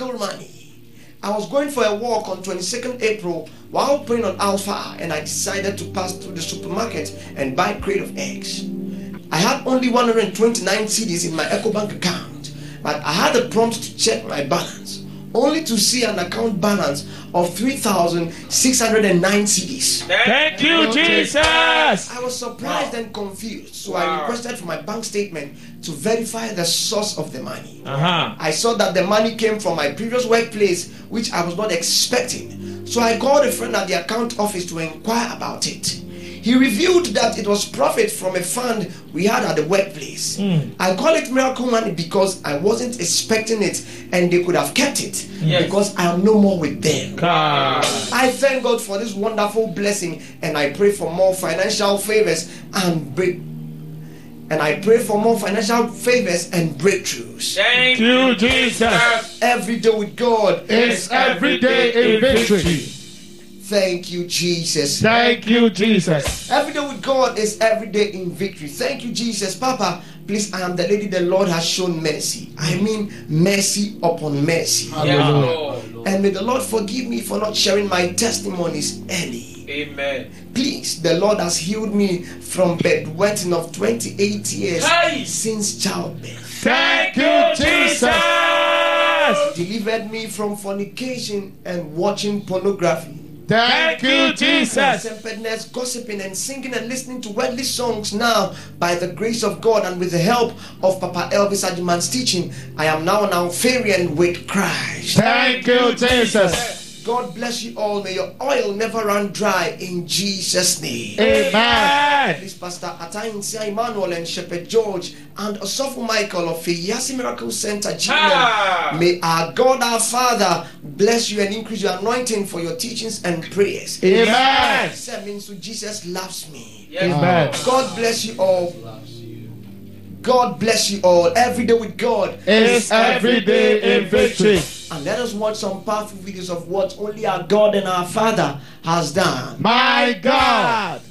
miracle money. I was going for a walk on 22nd April while praying on Alpha, and I decided to pass through the supermarket and buy a crate of eggs. I had only 129 cedis in my EcoBank account, but I had a prompt to check my balance, only to see an account balance of 3,609 cedis. Thank you, Jesus. I was surprised and confused, so I requested for my bank statement to verify the source of the money. I saw that the money came from my previous workplace, which I was not expecting. So I called a friend at the account office to inquire about it. He revealed that it was profit from a fund we had at the workplace. I call it miracle money because I wasn't expecting it, and they could have kept it because I am no more with them. I thank God for this wonderful blessing, and I pray for more financial favors and breakthroughs. Thank you, Jesus. Every day with God is every day in victory. Thank you, Jesus. Thank you, Jesus. Every day with God is every day in victory. Thank you, Jesus. Papa, please, I am the lady the Lord has shown mercy. I mean mercy upon mercy. Hallelujah. And may the Lord forgive me for not sharing my testimonies early. Amen. Please, the Lord has healed me from bedwetting of 28 years since childbirth. Thank you, Jesus. Delivered me from fornication and watching pornography. Thank you, Jesus. Sempedness, gossiping and singing and listening to worldly songs. Now, by the grace of God and with the help of Papa Elvis Ajiman's teaching, I am now an Alpharian with Christ. Thank you, Jesus. God bless you all. May your oil never run dry in Jesus' name. Amen. Please, Pastor Atainsia Emmanuel and Shepherd George and Osofo Michael of Fiyasi Miracle Center, GM. May our God, our Father, bless you and increase your anointing for your teachings and prayers. Amen. That means Jesus loves me. Amen. God bless you all. God bless you all. Every day with God is every day in victory. And let us watch some powerful videos of what only our God and our Father has done. My God.